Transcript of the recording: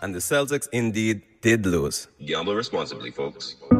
and the Celtics indeed did lose. Gamble responsibly, folks.